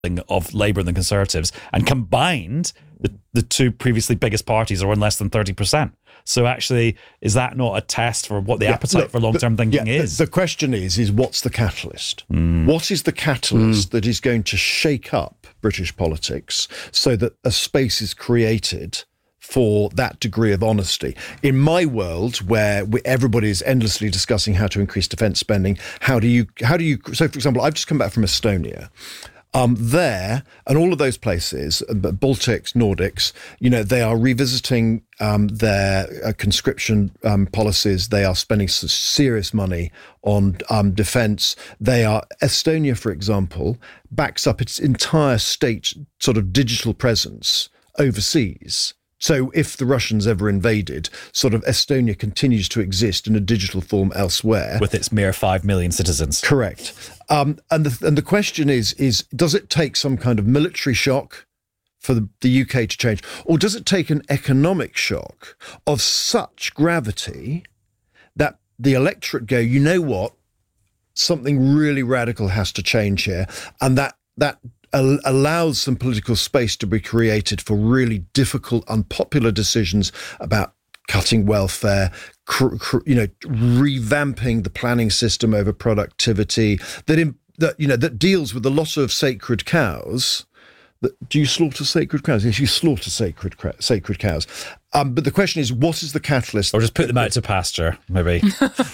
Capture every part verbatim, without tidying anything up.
of Labour and the Conservatives, and combined, the, the two previously biggest parties are on less than thirty percent. So actually, is that not a test for what the yeah, appetite look, for long-term the, thinking yeah, is? The, the question is, is what's the catalyst? Mm. What is the catalyst mm. that is going to shake up British politics so that a space is created for that degree of honesty? In my world, where we, everybody is endlessly discussing how to increase defence spending, how do you, how do you, so for example, I've just come back from Estonia. Um, there, and all of those places, uh, Baltics, Nordics, you know, they are revisiting um, their uh, conscription um, policies. They are spending some serious money on um, defence. They are, Estonia, for example, backs up its entire state sort of digital presence overseas. So if the Russians ever invaded, sort of Estonia continues to exist in a digital form elsewhere. With its mere five million citizens. Correct. Um, and, the, and the question is, is does it take some kind of military shock for the, the U K to change? Or does it take an economic shock of such gravity that the electorate go, you know what, something really radical has to change here. And that that allows some political space to be created for really difficult, unpopular decisions about cutting welfare, cr- cr- you know, revamping the planning system over productivity, that, in, that, you know, that deals with a lot of sacred cows. That, do you slaughter sacred cows? Yes, you slaughter sacred sacred cows. Um, but the question is, what is the catalyst? Or just put them out to pasture, maybe.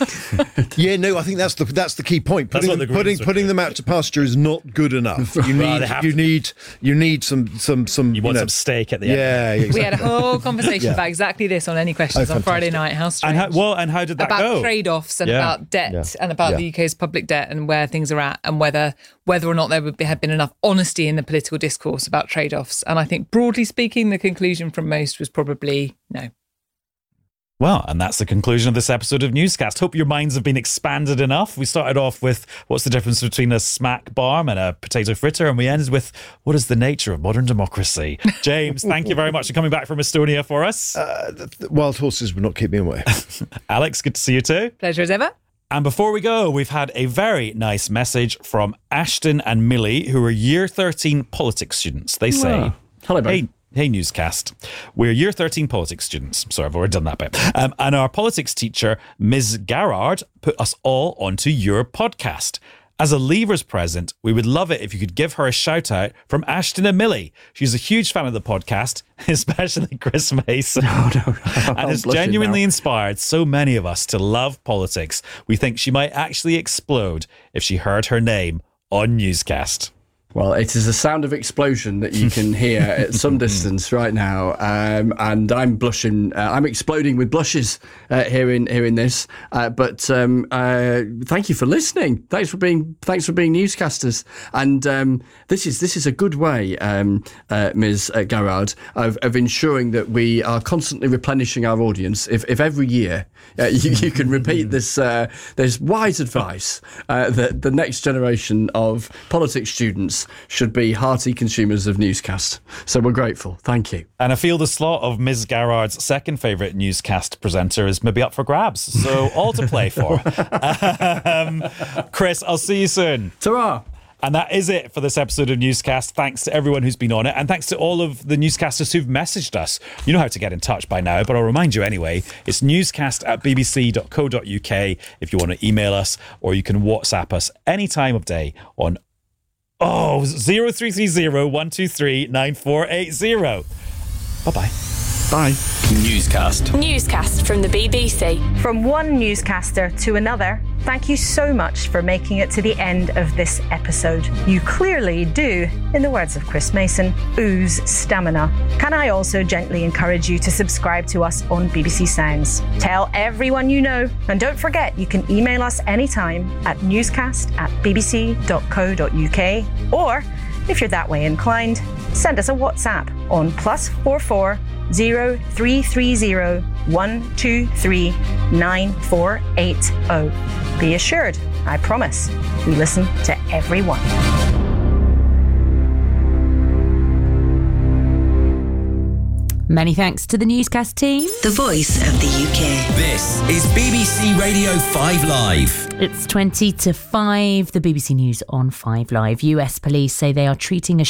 Yeah, no, I think that's the that's the key point. Putting the putting, putting them out to pasture is not good enough. You need well, you need you need some some some. You want you know, some steak at the yeah, end. Yeah, exactly. We had a whole conversation yeah. about exactly this on Any Questions oh, on Friday night. How strange. And how, well, and how did that about go? About trade-offs and yeah. about debt yeah. and about yeah. the U K's public debt and where things are at, and whether whether or not there would be, have been enough honesty in the political discourse about trade-offs. And I think, broadly speaking, the conclusion from most was probably no. Well, and that's the conclusion of this episode of Newscast. Hope your minds have been expanded enough. We started off with what's the difference between a smack barm and a potato fritter, and we ended with what is the nature of modern democracy. James, thank you very much for coming back from Estonia for us. Uh, the, the wild horses would not keep me away. Alex, good to see you too. Pleasure as ever. And before we go, we've had a very nice message from Ashton and Millie, who are year thirteen politics students. They say, wow. Hello, babe. Hey, Hey, Newscast. We're year thirteen politics students. Sorry, I've already done that bit. Um, and our politics teacher, Miz Garrard, put us all onto your podcast. As a Leavers present, we would love it if you could give her a shout out from Ashton and Millie. She's a huge fan of the podcast, especially Chris Mason. No, no, no. And has genuinely inspired so many of us to love politics. We think she might actually explode if she heard her name on Newscast. Well, it is a sound of explosion that you can hear at some distance right now, um, and I'm blushing. Uh, I'm exploding with blushes uh, hearing hearing this. Uh, but um, uh, thank you for listening. Thanks for being thanks for being newscasters. And um, this is this is a good way, um, uh, Miz Garrard, of, of ensuring that we are constantly replenishing our audience. If, if every year uh, you, you can repeat this uh, this wise advice uh, that the next generation of politics students should be hearty consumers of Newscast. So we're grateful. Thank you. And I feel the slot of Miz Garrard's second favourite Newscast presenter is maybe up for grabs. So all to play for. um, Chris, I'll see you soon. Ta-ra. And that is it for this episode of Newscast. Thanks to everyone who's been on it, and thanks to all of the newscasters who've messaged us. You know how to get in touch by now, but I'll remind you anyway. It's newscast at b b c dot co dot u k if you want to email us, or you can WhatsApp us any time of day on Oh, zero three three zero one two three nine four eight zero. Bye-bye. Bye. Newscast. Newscast from the B B C. From one newscaster to another, thank you so much for making it to the end of this episode. You clearly do, in the words of Chris Mason, ooze stamina. Can I also gently encourage you to subscribe to us on B B C Sounds? Tell everyone you know, and don't forget you can email us anytime at newscast at b b c dot co dot u k, or if you're that way inclined, send us a WhatsApp on plus four four zero three three zero one two three nine four eight zero. Be assured, I promise, we listen to everyone. Many thanks to the newscast team. The voice of the U K. This is B B C Radio five Live. It's twenty to five. The B B C News on five Live. U S police say they are treating a